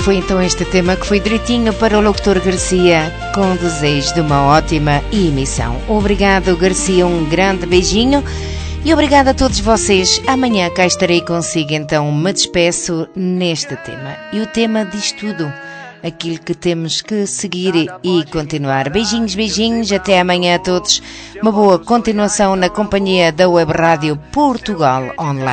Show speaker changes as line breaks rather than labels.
foi então este tema que foi direitinho para o locutor Garcia, com desejo de uma ótima emissão. Obrigado, Garcia, um grande beijinho e obrigado a todos vocês. Amanhã cá estarei consigo, então me despeço neste tema. E o tema diz tudo, aquilo que temos que seguir e continuar. Beijinhos, beijinhos, até amanhã a todos. Uma boa continuação na companhia da Web Rádio Portugal Online.